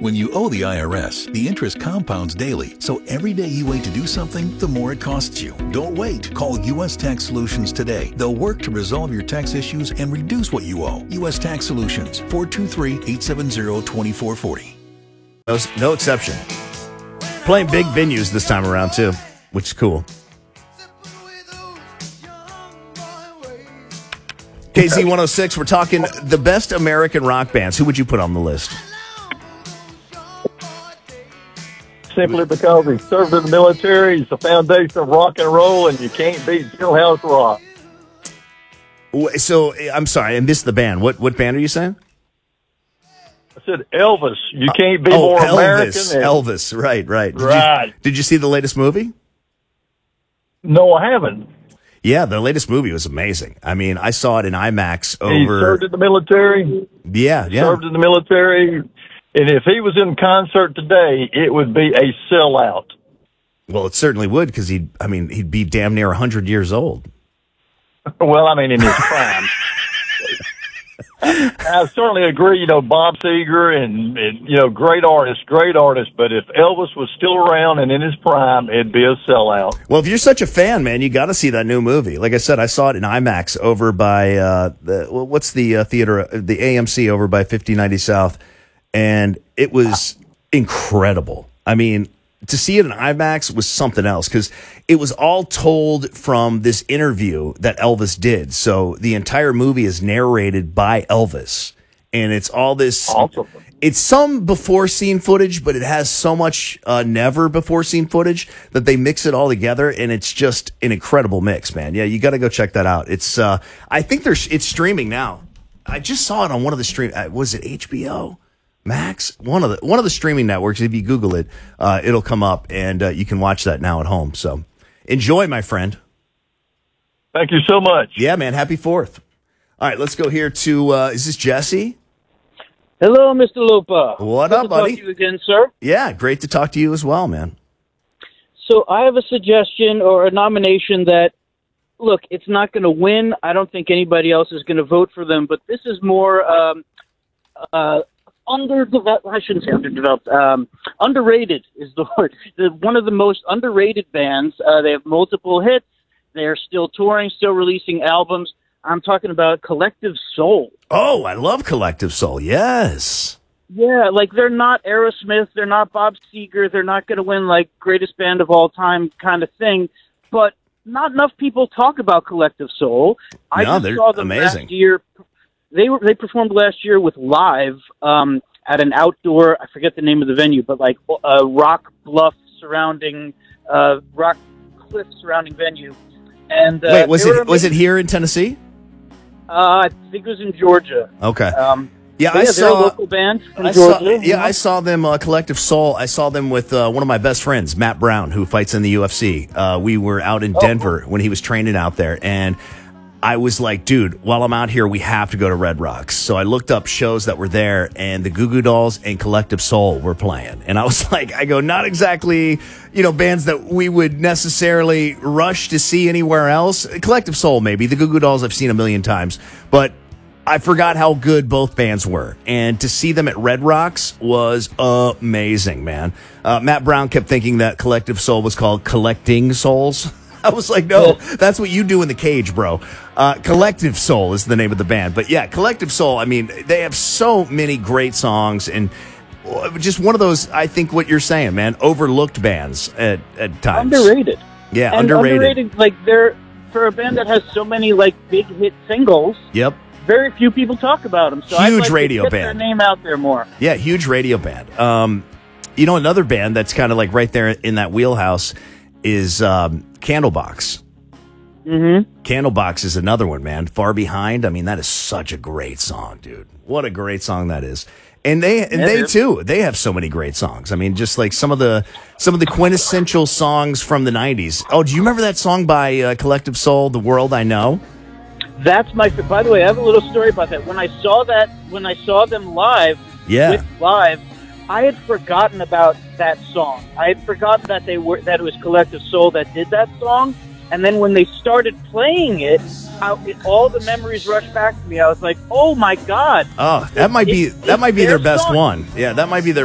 When you owe the IRS, the interest compounds daily, so every day you wait to do something, the more it costs you. Don't wait. Call U.S. Tax Solutions today. They'll work to resolve your tax issues and reduce what you owe. U.S. Tax Solutions, 423-870-2440. No exception. Playing big venues this time around, too, which is cool. KZ106, we're talking the best American rock bands. Who would you put on the list? Simply because he served in the military, he's the foundation of rock and roll, and you can't beat Jailhouse Rock. So, I'm sorry, I missed the band. What band are you saying? I said Elvis. You can't be more Elvis, American. Elvis, right. Right. Did you see the latest movie? No, I haven't. Yeah, the latest movie was amazing. I mean, I saw it in IMAX over... He served in the military. Yeah. Served in the military. And if he was in concert today, it would be a sellout. Well, it certainly would, because he'd be damn near 100 years old. Well, I mean, in his prime. I certainly agree, Bob Seger and great artist. But if Elvis was still around and in his prime, it'd be a sellout. Well, if you're such a fan, man, you got to see that new movie. Like I said, I saw it in IMAX over by, what's the theater, the AMC over by 5090 South. And it was incredible. I mean, to see it in IMAX was something else because it was all told from this interview that Elvis did. So the entire movie is narrated by Elvis. And it's all this... Awesome. It's some before-scene footage, but it has so much never before-scene footage that they mix it all together, and it's just an incredible mix, man. Yeah, you got to go check that out. It's I think it's streaming now. I just saw it on one of the stream... was it HBO? Max, one of the streaming networks. If you Google it, it'll come up, and you can watch that now at home. So, enjoy, my friend. Thank you so much. Yeah, man. Happy 4th. All right, let's go here to. Is this Jesse? Hello, Mr. Lupa. What up, buddy? Good to talk to you again, sir. Yeah, great to talk to you as well, man. So, I have a suggestion or a nomination that. Look, it's not going to win. I don't think anybody else is going to vote for them, but this is more. Underdeveloped. I shouldn't say underdeveloped. Underrated is the word. One of the most underrated bands. They have multiple hits. They're still touring, still releasing albums. I'm talking about Collective Soul. Oh, I love Collective Soul. Yes. Yeah, like they're not Aerosmith. They're not Bob Seger. They're not going to win like greatest band of all time kind of thing. But not enough people talk about Collective Soul. I just saw them amazing. Last year. They performed last year with Live at an outdoor, I forget the name of the venue, but like a rock bluff surrounding, rock cliff surrounding venue. And wait, was it here in Tennessee? I think it was in Georgia. Okay. Yeah, they're a local band from Georgia. I saw them, Collective Soul. I saw them with one of my best friends, Matt Brown, who fights in the UFC. We were out in Denver when he was training out there, and I was like, dude, while I'm out here, we have to go to Red Rocks. So I looked up shows that were there, and the Goo Goo Dolls and Collective Soul were playing. And I was like, not exactly, bands that we would necessarily rush to see anywhere else. Collective Soul, maybe. The Goo Goo Dolls I've seen a million times. But I forgot how good both bands were. And to see them at Red Rocks was amazing, man. Matt Brown kept thinking that Collective Soul was called Collecting Souls. I was like, no, that's what you do in the cage, bro. Collective Soul is the name of the band. But yeah, Collective Soul, I mean, they have so many great songs and just one of those, I think what you're saying, man, overlooked bands at times. Underrated. Yeah, and underrated. Like, for a band that has so many, like, big hit singles. Yep. Very few people talk about them. So huge I'd like radio to get band. Their name out there more. Yeah, huge radio band. Another band that's kind of like right there in that wheelhouse is Candlebox. Mm-hmm. Candlebox is another one, man. Far Behind. I mean, that is such a great song, dude. What a great song that is. And they too. They have so many great songs. I mean, just like some of the quintessential songs from the 90s. Oh, do you remember that song by Collective Soul, "The World I Know"? That's my. By the way, I have a little story about that. When I saw them live, with Live, I had forgotten about that song. I had forgotten that it was Collective Soul that did that song. And then when they started playing it, all the memories rushed back to me. I was like, "Oh my god!" Oh, that might be their best one. Yeah, that might be their